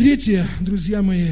Третье, друзья мои,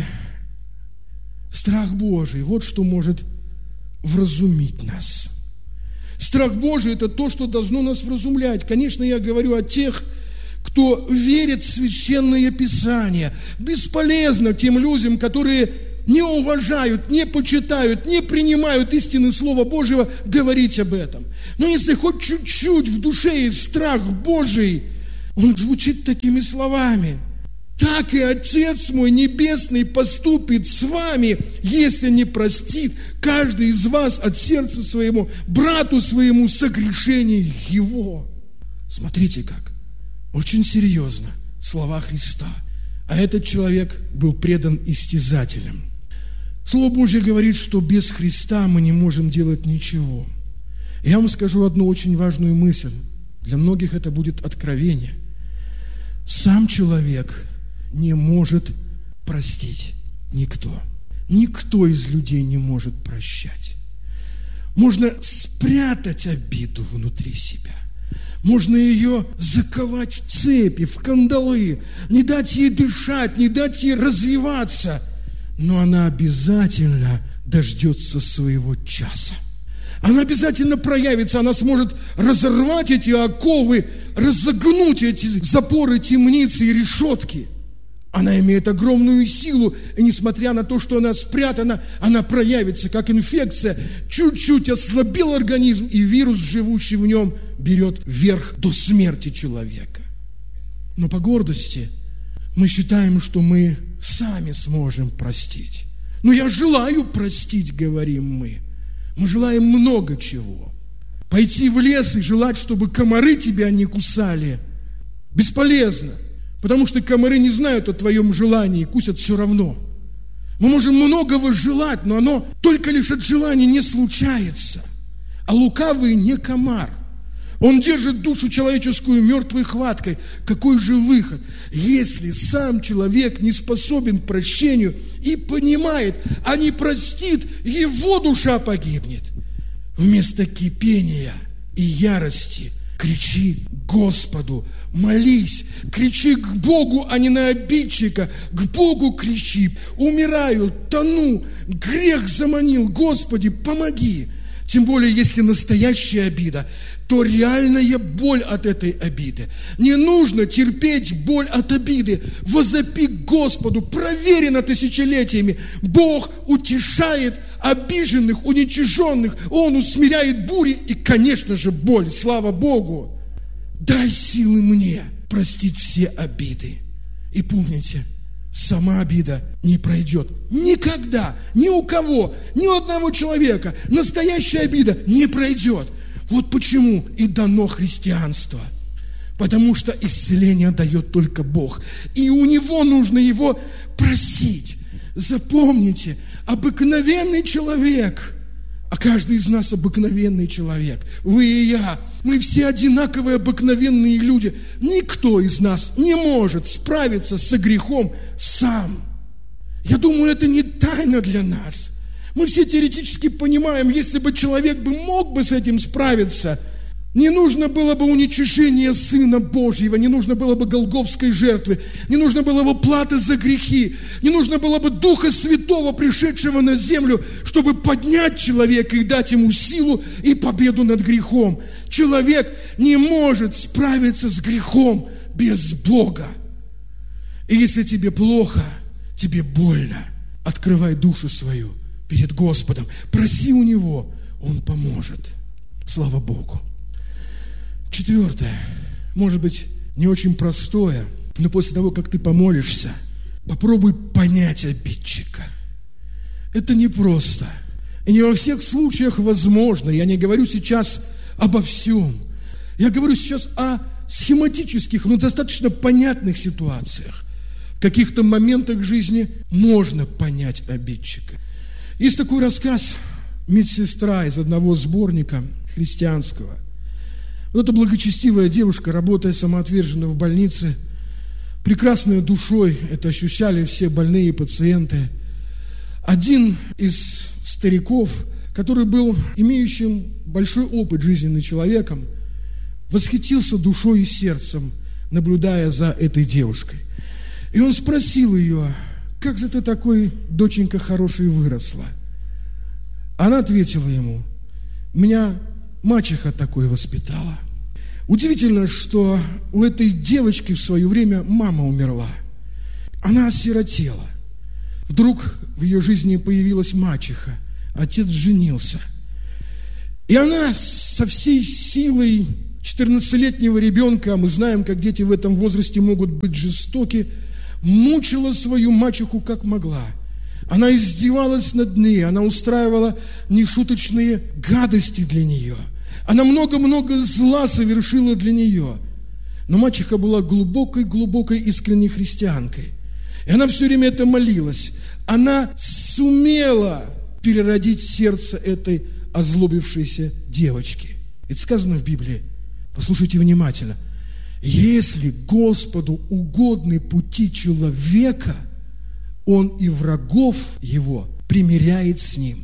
страх Божий. Вот что может вразумить нас. Страх Божий – это то, что должно нас вразумлять. Конечно, я говорю о тех, кто верит в Священное Писание. Бесполезно тем людям, которые не уважают, не почитают, не принимают истины Слова Божьего, говорить об этом. Но если хоть чуть-чуть в душе есть страх Божий, он звучит такими словами: «Так и Отец мой Небесный поступит с вами, если не простит каждый из вас от сердца своему, брату своему согрешение его». Смотрите как. Очень серьезно слова Христа. А этот человек был предан истязателям. Слово Божье говорит, что без Христа мы не можем делать ничего. Я вам скажу одну очень важную мысль. Для многих это будет откровение. Сам человек не может простить. Никто. Никто из людей не может прощать. Можно спрятать обиду внутри себя. Можно ее заковать в цепи, в кандалы, не дать ей дышать, не дать ей развиваться. Но она обязательно дождется своего часа. Она обязательно проявится, она сможет разорвать эти оковы, разогнуть эти запоры, темницы и решетки. Она имеет огромную силу, и несмотря на то, что она спрятана, она проявится, как инфекция. Чуть-чуть ослабил организм, и вирус, живущий в нем, берет верх до смерти человека. Но по гордости мы считаем, что мы сами сможем простить. Но я желаю простить, говорим мы. Мы желаем много чего. Пойти в лес и желать, чтобы комары тебя не кусали, бесполезно. Потому что комары не знают о твоем желании, кусят все равно. Мы можем многого желать, но оно только лишь от желания не случается. А лукавый не комар. Он держит душу человеческую мертвой хваткой. Какой же выход? Если сам человек не способен к прощению и понимает, а не простит, его душа погибнет. Вместо кипения и ярости кричи Господу, молись, кричи к Богу, а не на обидчика, к Богу кричи: умираю, тону, грех заманил, Господи, помоги. Тем более, если настоящая обида, то реальная боль от этой обиды. Не нужно терпеть боль от обиды. Возопи к Господу, проверено тысячелетиями. Бог утешает обиженных, уничиженных. Он усмиряет бури и, конечно же, боль. Слава Богу. Дай силы мне простить все обиды. И помните, сама обида не пройдет. Никогда, ни у кого, ни у одного человека настоящая обида не пройдет. Вот почему и дано христианство. Потому что исцеление дает только Бог. И у Него нужно его просить. Запомните, обыкновенный человек, а каждый из нас обыкновенный человек, вы и я, мы все одинаковые обыкновенные люди. Никто из нас не может справиться со грехом сам. Я думаю, это не тайна для нас. Мы все теоретически понимаем, если бы человек мог бы с этим справиться, не нужно было бы уничижения Сына Божьего, не нужно было бы голгофской жертвы, не нужно было бы платы за грехи, не нужно было бы Духа Святого, пришедшего на землю, чтобы поднять человека и дать ему силу и победу над грехом. Человек не может справиться с грехом без Бога. И если тебе плохо, тебе больно, открывай душу свою перед Господом, проси у Него, Он поможет. Слава Богу. Четвертое, может быть, не очень простое, но после того, как ты помолишься, попробуй понять обидчика. Это непросто. И не во всех случаях возможно. Я не говорю сейчас обо всем. Я говорю сейчас о схематических, но достаточно понятных ситуациях. В каких-то моментах жизни можно понять обидчика. Есть такой рассказ, медсестра из одного сборника христианского. Вот эта благочестивая девушка, работая самоотверженно в больнице, прекрасной душой, это ощущали все больные пациенты. Один из стариков, который был имеющим большой опыт жизненным человеком, восхитился душой и сердцем, наблюдая за этой девушкой. И он спросил ее: как же ты такой, доченька хорошая, выросла? Она ответила ему: меня мачеха такой воспитала. Удивительно, что у этой девочки в свое время мама умерла. Она осиротела. Вдруг в ее жизни появилась мачеха. Отец женился. И она со всей силой 14-летнего ребенка, а мы знаем, как дети в этом возрасте могут быть жестоки, мучила свою мачеху как могла. Она издевалась над ней, она устраивала нешуточные гадости для нее. Она много-много зла совершила для нее. Но мачеха была глубокой искренней христианкой. И она все время это молилась. Она сумела переродить сердце этой озлобившейся девочки. Ведь сказано в Библии, послушайте внимательно: если Господу угодны пути человека, Он и врагов его примиряет с ним.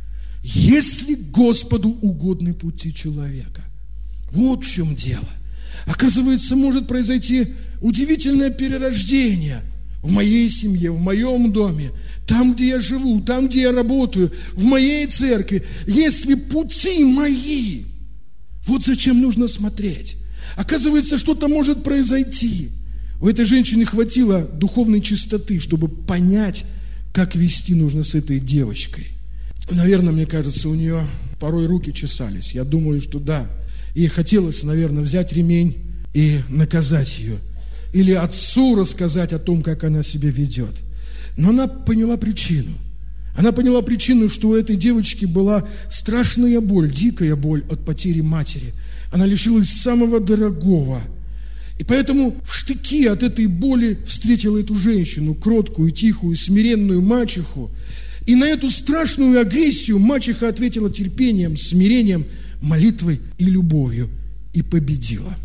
Если Господу угодны пути человека. Вот в чем дело. Оказывается, может произойти удивительное перерождение в моей семье, в моем доме, там, где я живу, там, где я работаю, в моей церкви. Если пути мои, вот зачем нужно смотреть. Оказывается, что-то может произойти. У этой женщины хватило духовной чистоты, чтобы понять, как вести нужно с этой девочкой. Наверное, мне кажется, у нее порой руки чесались. Я думаю, что да. Ей хотелось, наверное, взять ремень и наказать ее. Или отцу рассказать о том, как она себя ведет. Но она поняла причину. Она поняла причину, что у этой девочки была страшная боль, дикая боль от потери матери. Она лишилась самого дорогого. И поэтому в штыки от этой боли встретила эту женщину, кроткую, тихую, смиренную мачеху. И на эту страшную агрессию мачеха ответила терпением, смирением, молитвой и любовью. И победила.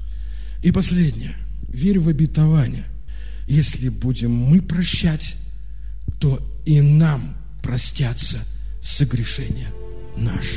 И последнее. Верь в обетование. Если будем мы прощать, то и нам простятся согрешения наши.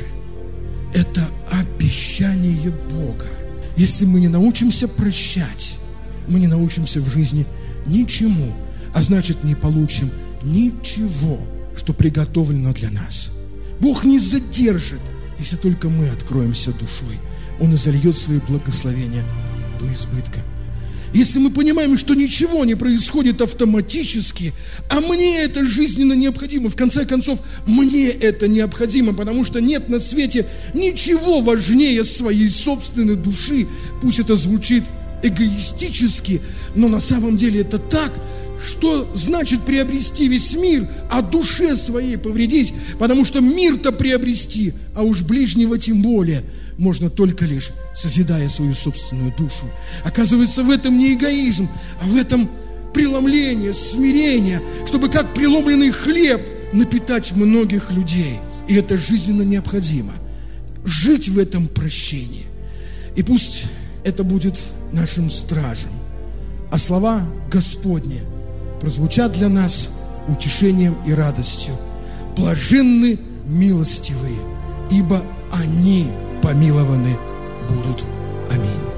Это обещание Бога. Если мы не научимся прощать, мы не научимся в жизни ничему, а значит, не получим ничего, что приготовлено для нас. Бог не задержит, если только мы откроемся душой. Он изольет свои благословения до избытка. Если мы понимаем, что ничего не происходит автоматически, а мне это жизненно необходимо, в конце концов, мне это необходимо, потому что нет на свете ничего важнее своей собственной души. Пусть это звучит эгоистически, но на самом деле это так. Что значит приобрести весь мир, а душе своей повредить? Потому что мир-то приобрести, а уж ближнего тем более, можно только лишь созидая свою собственную душу. Оказывается, в этом не эгоизм, а в этом преломление, смирение, чтобы как преломленный хлеб напитать многих людей. И это жизненно необходимо. Жить в этом прощении. И пусть это будет нашим стражем. А слова Господни прозвучат для нас утешением и радостью. Блаженны милостивые, ибо они помилованы будут. Аминь.